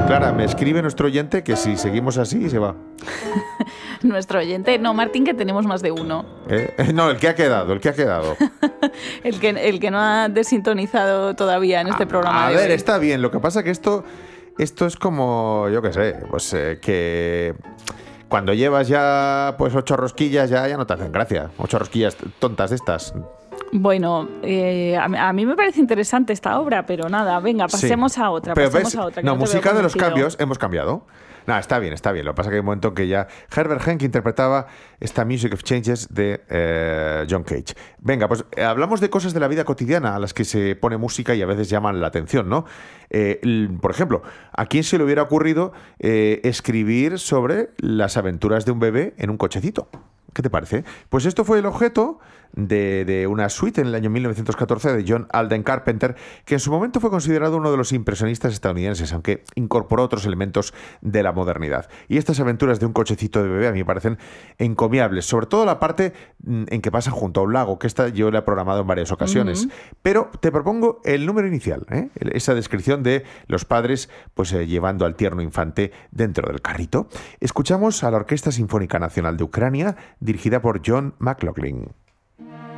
Clara, me escribe nuestro oyente que si seguimos así se va. Nuestro oyente, no, Martín, que tenemos más de uno. No, el que ha quedado. el que no ha desintonizado todavía en este programa. A de ver, hoy. está bien. Lo que pasa que esto es como, yo qué sé, pues que cuando llevas ya pues 8 rosquillas ya no te hacen gracia. 8 rosquillas tontas de estas. Bueno, a mí me parece interesante esta obra, pero nada, venga, pasemos a otra. Pero pasemos ves, a otra. No, te veo música de los convencido. cambios, hemos cambiado. Nada, está bien. Lo que pasa que hay un momento que ya Herbert Henk interpretaba esta Music of Changes de John Cage. Venga, pues hablamos de cosas de la vida cotidiana a las que se pone música y a veces llaman la atención, ¿no? Por ejemplo, ¿a quién se le hubiera ocurrido escribir sobre las aventuras de un bebé en un cochecito? ¿Qué te parece? Pues esto fue el objeto de una suite en el año 1914 de John Alden Carpenter, que en su momento fue considerado uno de los impresionistas estadounidenses, aunque incorporó otros elementos de la modernidad. Y estas aventuras de un cochecito de bebé a mí me parecen encomiables, sobre todo la parte en que pasan junto a un lago, que esta yo la he programado en varias ocasiones. Pero te propongo el número inicial, esa descripción de los padres pues llevando al tierno infante dentro del carrito. Escuchamos a la Orquesta Sinfónica Nacional de Ucrania, dirigida por John McLaughlin.